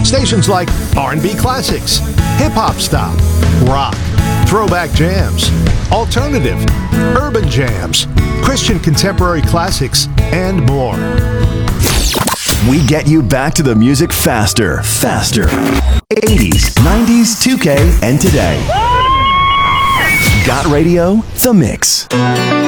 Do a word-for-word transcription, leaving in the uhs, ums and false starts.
Stations like R and B classics, hip-hop style, rock, throwback jams, alternative, urban jams, Christian contemporary classics, and more. We get you back to the music faster, faster. eighties, nineties, two K, and today. Got Radio, The Mix.